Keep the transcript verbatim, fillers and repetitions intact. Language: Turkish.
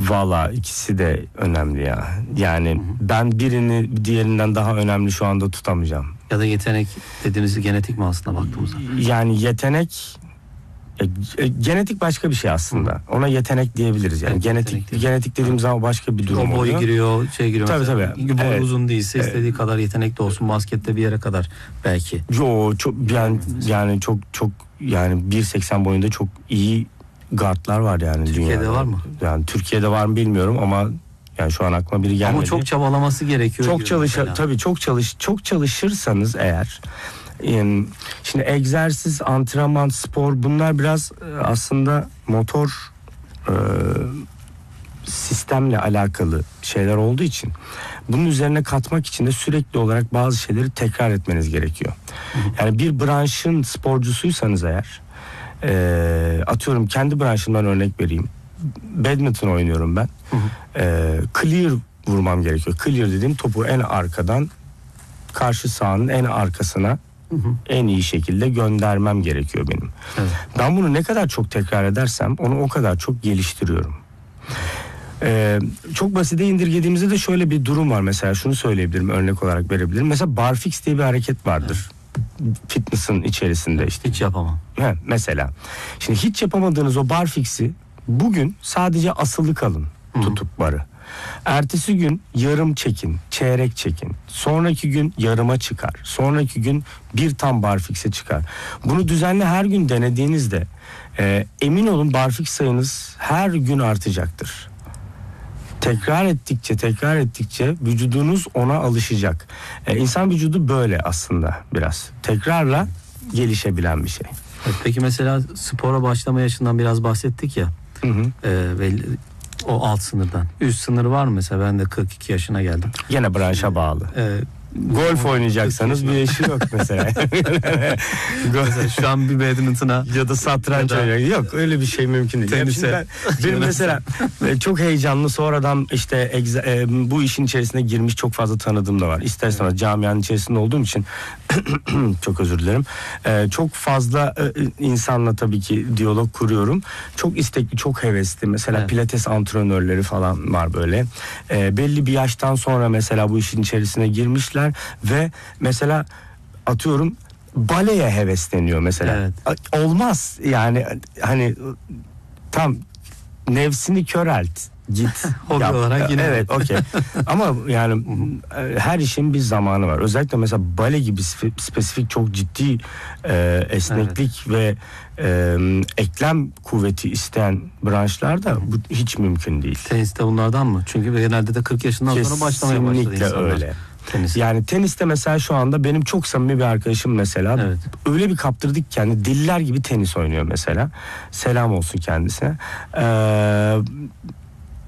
Valla ikisi de önemli ya. Yani hı hı. ben birini diğerinden daha önemli şu anda tutamayacağım. Ya da yetenek dediğimiz genetik mi aslında baktığımızda? Yani yetenek e, genetik başka bir şey aslında. Hı. Ona yetenek diyebiliriz. Yani evet, genetik genetik dediğimiz zaman başka bir durum oluyor. O boy oluyor. giriyor, şey giriyor. Tabii tabii. Boy evet. uzun değilse evet. istediği kadar yetenekli olsun, baskette bir yere kadar belki. Yo çok yani yani çok çok yani bir seksen boyunda çok iyi guardlar var yani Türkiye'de dünyada. var mı? Yani Türkiye'de var mı bilmiyorum ama yani şu an aklıma biri gelmedi. Ama çok çabalaması gerekiyor. Çok çalış tabii çok çalış çok çalışırsanız eğer yani şimdi egzersiz, antrenman, spor bunlar biraz aslında motor e, sistemle alakalı şeyler olduğu için bunun üzerine katmak için de sürekli olarak bazı şeyleri tekrar etmeniz gerekiyor. Yani bir branşın sporcusuysanız eğer e, atıyorum kendi branşımdan örnek vereyim. Badminton oynuyorum ben. Hı hı. E, clear vurmam gerekiyor. Clear dediğim topu en arkadan karşı sahanın en arkasına hı hı. en iyi şekilde göndermem gerekiyor benim. Evet. Ben bunu ne kadar çok tekrar edersem onu o kadar çok geliştiriyorum. Ee, çok basite indirgediğimizde de şöyle bir durum var. Mesela şunu söyleyebilirim, örnek olarak verebilirim. Mesela barfix diye bir hareket vardır. Evet. Fitness'ın içerisinde işte. Hiç yapamam. He, mesela. Şimdi hiç yapamadığınız o barfix'i bugün sadece asılı kalın Hı-hı. tutup barı. Ertesi gün yarım çekin, çeyrek çekin. Sonraki gün yarıma çıkar. Sonraki gün bir tam barfix'e çıkar. Bunu düzenli her gün denediğinizde e, emin olun barfix sayınız her gün artacaktır. Tekrar ettikçe tekrar ettikçe vücudunuz ona alışacak. Ee, insan vücudu böyle aslında biraz. Tekrarla gelişebilen bir şey. Evet, peki mesela spora başlama yaşından biraz bahsettik ya. Hı hı. E, belli, o alt sınırdan. Üst sınırı var mı mesela? Ben de kırk iki yaşına geldim. Gene branşa bağlı. Evet. Golf oynayacaksanız bir yaşı yok mesela. mesela şu an bir badminton'a ya da satranç oynayacak. Yok öyle bir şey mümkün değil. Tenise. Ben, benim mesela çok heyecanlı sonradan işte egze, e, bu işin içerisine girmiş çok fazla tanıdığım da var. İstersen evet. camianın içerisinde olduğum için çok özür dilerim. E, çok fazla e, insanla tabii ki diyalog kuruyorum. Çok istekli, çok hevesli. Mesela evet. pilates antrenörleri falan var böyle. E, belli bir yaştan sonra mesela bu işin içerisine girmişler. Ve mesela atıyorum baleye hevesleniyor mesela. Evet. Olmaz yani hani tam nefsini körelt git. Hobi olarak yine. Evet okey. Ama yani her işin bir zamanı var. Özellikle mesela bale gibi spesifik çok ciddi e, esneklik evet. ve e, eklem kuvveti isteyen branşlarda bu hiç mümkün değil. Teniste bunlardan mı? Çünkü genelde de kırk yaşından Kesinlikle sonra başlamaya başladı insanlar. Kesinlikle öyle. Tenis. Yani teniste mesela şu anda benim çok samimi bir arkadaşım mesela evet. öyle bir kaptırdık kendi deliler gibi tenis oynuyor mesela. Selam olsun kendisine. Ee,